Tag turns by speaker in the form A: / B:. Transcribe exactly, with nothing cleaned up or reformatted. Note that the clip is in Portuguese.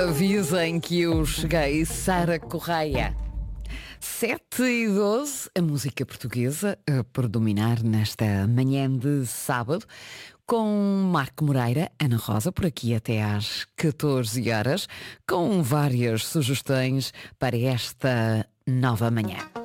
A: Avisem que eu cheguei, Sara Correia. sete e doze, a música portuguesa a predominar nesta manhã de sábado, com Marco Moreira, Ana Rosa, por aqui até às catorze horas, com várias sugestões para esta nova manhã.